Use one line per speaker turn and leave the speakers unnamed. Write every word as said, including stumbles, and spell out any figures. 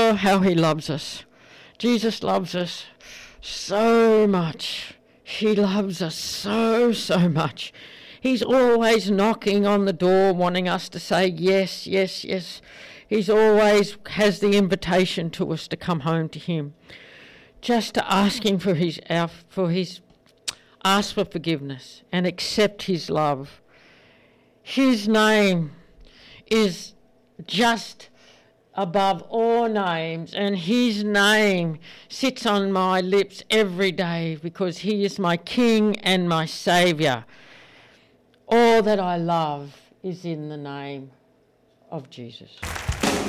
Oh, how he loves us. Jesus loves us so much. He loves us so, so much. He's always knocking on the door, wanting us to say yes, yes, yes. He's always has the invitation to us to come home to him. Just to ask him for his, our, for his, ask for forgiveness and accept his love. His name is just above all names, and his name sits on my lips every day because he is my King and my Saviour. All that I love is in the name of Jesus.